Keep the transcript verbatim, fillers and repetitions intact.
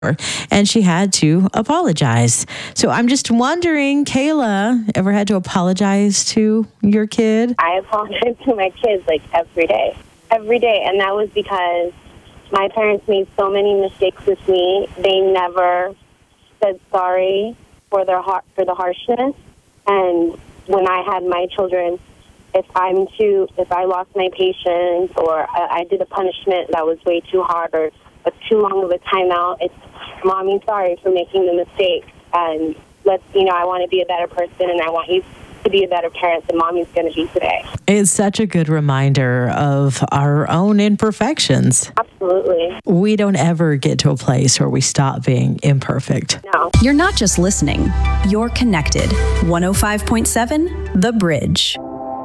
and she had to apologize. So I'm just wondering, Kayla, ever had to apologize to your kid? I apologize to my kids like every day, every day. And that was because my parents made so many mistakes with me. They never said sorry for their har- for the harshness. And when I had my children, if I'm too, if I lost my patience or I, I did a punishment that was way too hard or a too long of a timeout, it's, Mommy, sorry for making the mistake. And let's, you know, I want to be a better person and I want you to be a better parent than Mommy's going to be today. It's such a good reminder of our own imperfections. Absolutely. We don't ever get to a place where we stop being imperfect. No. You're not just listening, you're connected. one oh five point seven The Bridge.